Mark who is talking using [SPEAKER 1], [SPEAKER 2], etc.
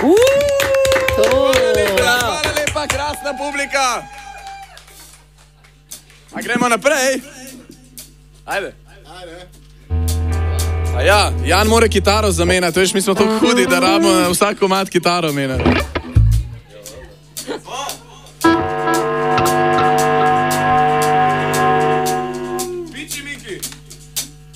[SPEAKER 1] Hvala lepa, krasna publika. A gremo naprej? Ajde. A ja, Jan mora kitaro zamenjati, veš, mi smo tako hudi, da rabimo vsak komad kitaro menjati.